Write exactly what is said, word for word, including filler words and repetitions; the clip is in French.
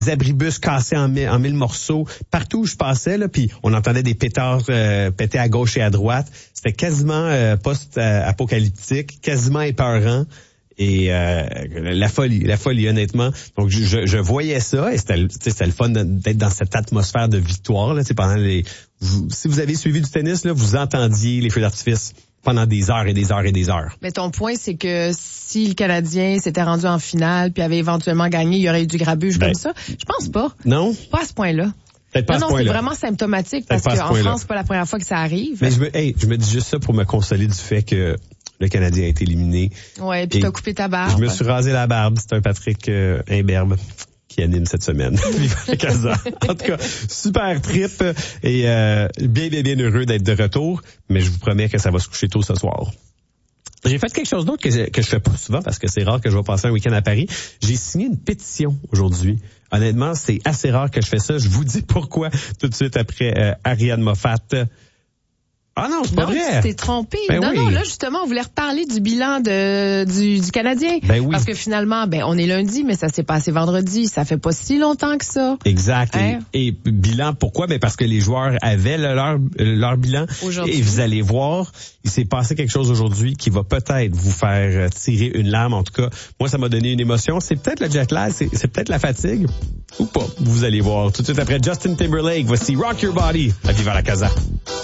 abribus cassés en mille, en mille morceaux. Partout où je passais, là, puis on entendait des pétards euh, péter à gauche et à droite. C'était quasiment euh, post-apocalyptique, quasiment épeurant. Et euh, la folie, la folie, honnêtement. Donc, je, je voyais ça et c'était, c'était le fun d'être dans cette atmosphère de victoire. Là, pendant les, vous, si vous avez suivi du tennis, là, vous entendiez les feux d'artifice pendant des heures et des heures et des heures. Mais ton point, c'est que si le Canadien s'était rendu en finale puis avait éventuellement gagné, il y aurait eu du grabuge ben, comme ça? Je pense pas. Non? Pas à ce point-là. Peut-être pas non, à ce non, point-là. c'est vraiment symptomatique parce qu'en France, c'est pas la première fois que ça arrive. Mais je me, hey, je me dis juste ça pour me consoler du fait que le Canadien a été éliminé. Ouais, puis t'as coupé ta barbe. Je me suis rasé la barbe. C'est un Patrick euh, Imberbe qui anime cette semaine. Vive le Casa. En tout cas, super trip et euh, bien, bien, bien heureux d'être de retour. Mais je vous promets que ça va se coucher tôt ce soir. J'ai fait quelque chose d'autre que je, que je fais pas souvent parce que c'est rare que je vais passer un week-end à Paris. J'ai signé une pétition aujourd'hui. Honnêtement, c'est assez rare que je fais ça. Je vous dis pourquoi tout de suite après euh, Ariane Moffat. Ah non, c'est pas non, vrai. Tu t'es trompé. Ben non, oui. non, là, justement, on voulait reparler du bilan de, du, du Canadien. Ben oui. Parce que finalement, ben, on est lundi, mais ça s'est passé vendredi. Ça fait pas si longtemps que ça. Exact. Hein? Et, et bilan, pourquoi? Ben, parce que les joueurs avaient le, leur, leur bilan. Aujourd'hui. Et vous allez voir, il s'est passé quelque chose aujourd'hui qui va peut-être vous faire tirer une larme. En tout cas, moi, ça m'a donné une émotion. C'est peut-être le jet lag, c'est, c'est peut-être la fatigue. Ou pas. Vous allez voir. Tout de suite après Justin Timberlake, voici Rock Your Body à Viva la Casa.